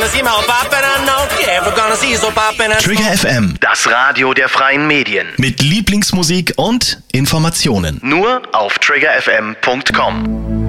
gonna see my papa now. Yeah, we're gonna see so papa. Trigger FM, Das Radio der freien Medien. mit Lieblingsmusik und Informationen. Nur auf triggerfm.com.